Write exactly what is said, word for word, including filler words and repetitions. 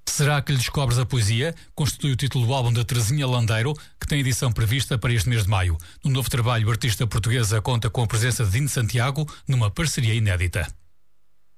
Será que lhe descobres a poesia? Constitui o título do álbum da Terezinha Landeiro, que tem edição prevista para este mês de maio. No novo trabalho, a artista portuguesa conta com a presença de Dino Santiago numa parceria inédita.